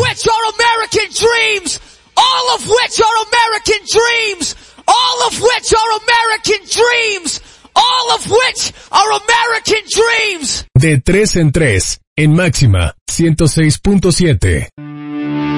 which are American dreams. All of which are American dreams. All of which are American dreams. All of which are American dreams. De 3 en 3, en Máxima 106.7.